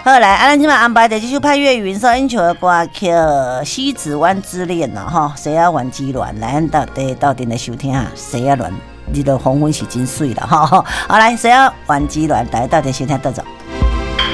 好来，咱今晚安排的这首派粤语所演唱的歌曲《西子湾之恋》啦，哈，西亚湾之恋，来到底来收听啊，西亚湾，你的黄昏是真水啦，哈，好来，西亚湾之恋，大家到底收听到走。